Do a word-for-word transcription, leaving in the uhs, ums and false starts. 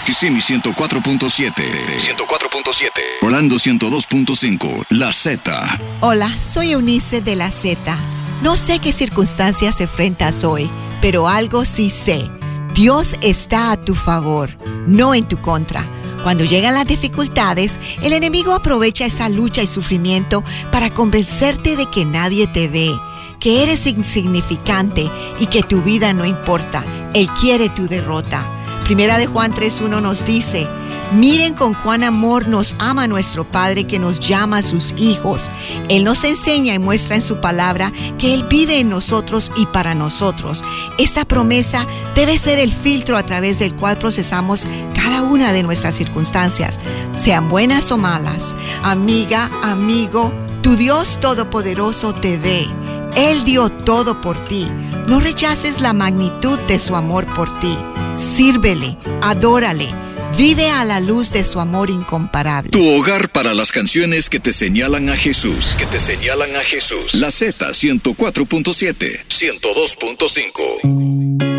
Kissimmee ciento cuatro punto siete. ciento cuatro punto siete. Orlando ciento dos punto cinco. La Z. Hola, soy Eunice de La Z. No sé qué circunstancias enfrentas hoy, pero algo sí sé. Dios está a tu favor, no en tu contra. Cuando llegan las dificultades, el enemigo aprovecha esa lucha y sufrimiento para convencerte de que nadie te ve, que eres insignificante y que tu vida no importa. Él quiere tu derrota. Primera de Juan tres uno nos dice: miren con cuán amor nos ama nuestro Padre, que nos llama a sus hijos. Él nos enseña y muestra en su palabra que Él vive en nosotros y para nosotros. Esta promesa debe ser el filtro a través del cual procesamos cada una de nuestras circunstancias, sean buenas o malas. Amiga, amigo, tu Dios Todopoderoso te ve. Él dio todo por ti. No rechaces la magnitud de su amor por ti. Sírvele, adórale. Vive a la luz de su amor incomparable. Tu hogar para las canciones que te señalan a Jesús. Que te señalan a Jesús. La Z ciento cuatro punto siete. ciento dos punto cinco.